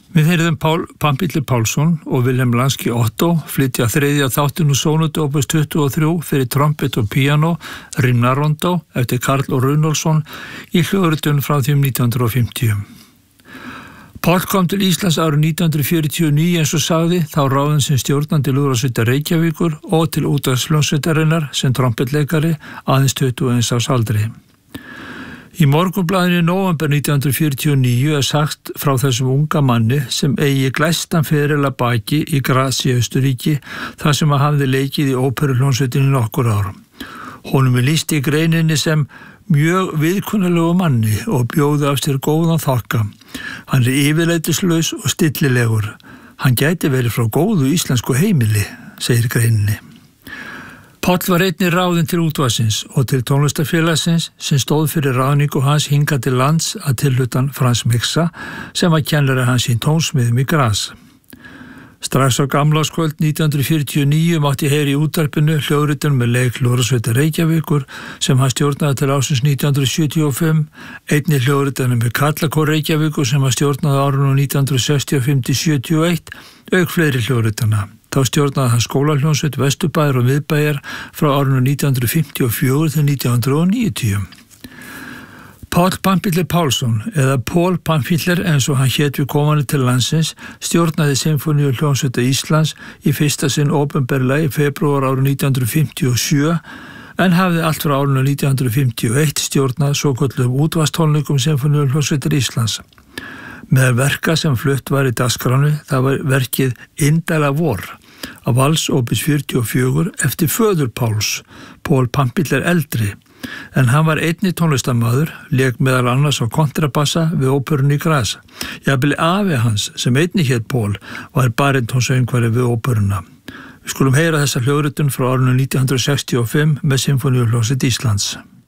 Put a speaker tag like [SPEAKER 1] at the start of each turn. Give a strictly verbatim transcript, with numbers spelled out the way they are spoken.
[SPEAKER 1] Við heyrðum Pál, Pamphilur Pálsson og Vilhelm Lansky Otto flytja þriðja þáttinn úr sónötu opus tuttugu og þrjú fyrir trompet og píanó, Rimnarondó eftir Karl og Runolfsson í hljóðritun frá því um nítján hundruð fimmtíu. Páll kom til Íslands árið nítján hundruð fjörutíu og níu eins og sagði, þá ráðinn sem stjórnandi lúðrasveitar Reykjavíkur og til útvarpshljómsveitarinnar sem trompetleikari aðeins tuttugu og eins árs aldri. Í Morgunblaðinu í nóvember nítján hundruð fjörutíu og níu er sagt frá þessum unga manni sem eigi glæstan feril að baki í Graz í Austurríki þar sem að hafði leikið í óperuhljómsveitinni nokkur ár. Honum er lýst í greininni sem mjög viðkunnalegu manni og bjóði af sér góðan þokka. Hann er yfirleitislaus og stillilegur. Hann gæti verið frá góðu íslensku heimili, segir greininni. Páll var einnig ráðinn til útvarpsins og til tónlistarfélagsins sem stóð fyrir ráðningu hans hingað til lands að tilhlutan Frans Miksa sem var kennari hans í tónsmiðum í Graz. Strax á gamlárskvöld nítján hundruð fjörutíu og níu mátti heyra í útvarpinu hljóðritun með leik Lúðrasveitar Reykjavíkur sem hann stjórnaði til ársins nítján hundruð sjötíu og fimm, einnig hljóðritun með Karlakór Reykjavíkur sem hann stjórnaði árunum nítján hundruð sextíu og fimm til sjötíu og eitt, auk fleiri hljóðritana. Þá stjórnaði hann skólahljómsveit Vesturbæjar og Miðbæjar frá árunum nítján hundruð fimmtíu og fjögur til nítján hundruð níutíu. Páll Pamphilur Pálsson, eða Pól Pamphilur eins og hann hét við komandi til landsins, stjórnaði Sinfóníu hljómsveita Íslands í fyrsta sinn opinberlega í febrúar árið nítján hundruð fimmtíu og sjö, en hafði allt frá árinu nítján hundruð fimmtíu og eitt stjórnað svokölluðum útvarpstónleikum Sinfóníu hljómsveitar Íslands. Með verka sem flutt var í dagskránu, það var verkið Indæla vor af Vals opus fjörutíu og fjögur eftir föður Páls, Pól Pamphilur eldri, en hann var einnig tónlistarmaður, lék meðal annars á kontrabassa við óperunni í Graz. Jafnvel afi hans, sem einnig hét Pól, var barítónsöngvari við óperuna. Við skulum heyra þessa hljóðritun frá árinu nítján hundruð sextíu og fimm með Sinfóníuhljómsveit Íslands.